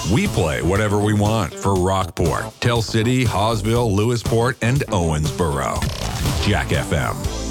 We play whatever we want for Rockport, Tell City, Hawesville, Lewisport, and Owensboro. Jack FM.